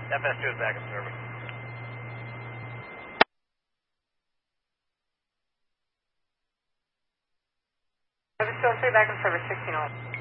FS2 is back in service. FS2 back in service, 16 hours.